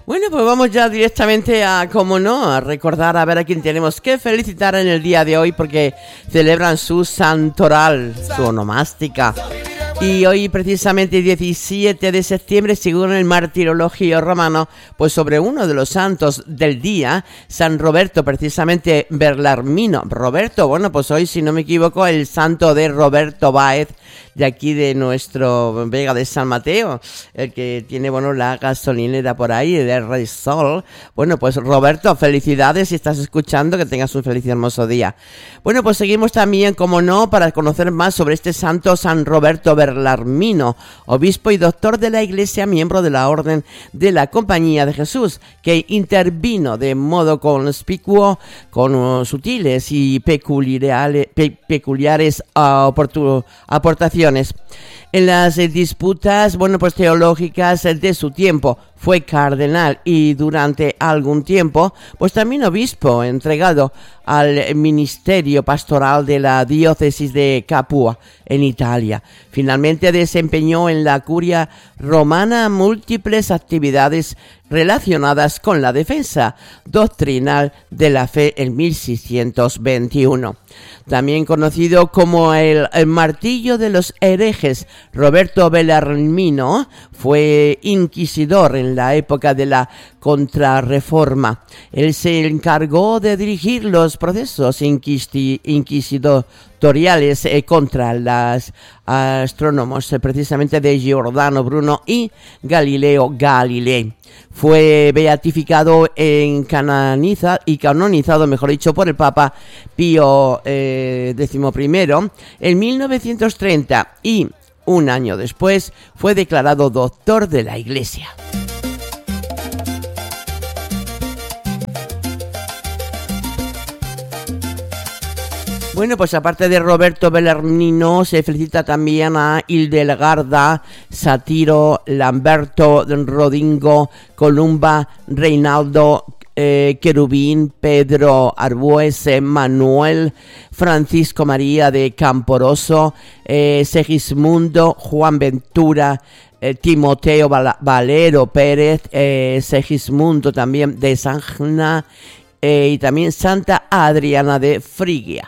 Bueno, pues vamos ya directamente a, como no, a recordar a ver a quién tenemos que felicitar en el día de hoy porque celebran su santoral, su onomástica. Y hoy precisamente 17 de septiembre, según el martirologio romano, pues sobre uno de los santos del día, San Roberto, precisamente Bellarmino. Roberto, bueno, pues hoy, si no me equivoco, el santo de Roberto Báez, de aquí de nuestro Vega de San Mateo, el que tiene, bueno, la gasolinera por ahí, de Rey Sol. Bueno, pues Roberto, felicidades si estás escuchando, que tengas un feliz y hermoso día. Bueno, pues seguimos también, como no, para conocer más sobre este santo San Roberto Bellarmino, obispo y doctor de la Iglesia, miembro de la Orden de la Compañía de Jesús, que intervino de modo conspicuo, con sutiles y peculiares aportaciones en las disputas, bueno, pues teológicas de su tiempo. Fue cardenal y durante algún tiempo, pues también obispo, entregado al ministerio pastoral de la diócesis de Capua, en Italia. Finalmente desempeñó en la curia romana múltiples actividades relacionadas con la defensa doctrinal de la fe en 1621. También conocido como el martillo de los herejes, Roberto Bellarmino fue inquisidor en la época de la Contrarreforma. Él se encargó de dirigir los procesos inquisitoriales contra los astrónomos, precisamente de Giordano Bruno y Galileo Galilei. Fue beatificado canonizado, mejor dicho, por el Papa Pío XI en 1930 y un año después fue declarado doctor de la Iglesia. Bueno, pues aparte de Roberto Bellarmino, se felicita también a Hildegarda, Satiro, Lamberto, Rodingo, Columba, Reinaldo, Querubín, Pedro Arbues, Manuel, Francisco María de Camporoso, Segismundo, Juan Ventura, Timoteo Valero Pérez, Segismundo también de Sangna, y también Santa Adriana de Frigia.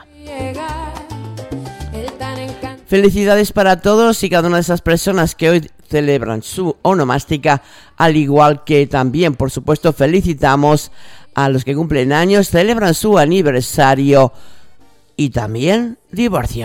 Felicidades para todos y cada una de esas personas que hoy celebran su onomástica, al igual que también, por supuesto, felicitamos a los que cumplen años, celebran su aniversario y también divorcio.